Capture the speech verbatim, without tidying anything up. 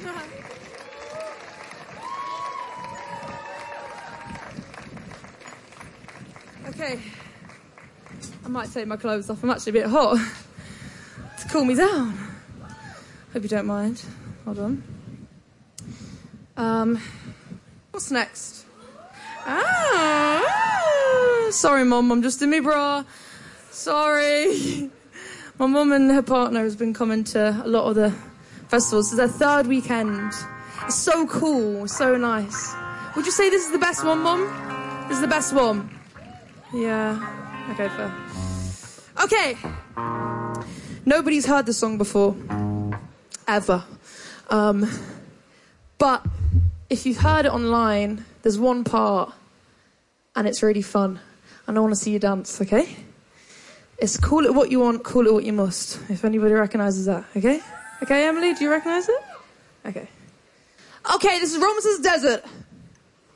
Okay. I might take my clothes off. I'm actually a bit hot. To cool me down. Hope you don't mind. Hold on. Um, what's next? Ah, sorry, Mum. I'm just in my bra. Sorry. My mum and her partner has been coming to a lot of the festivals. This is their third weekend. It's so cool. So nice. Would you say this is the best one, Mum? This is the best one. Yeah. Okay, fair. Okay. Nobody's heard the song before. Ever. Um, but if you've heard it online, there's one part, and it's really fun. And I want to see you dance, okay? It's call it what you want, call it what you must. If anybody recognises that, okay? Okay, Emily, do you recognise it? Okay. Okay, this is Romers's Desert.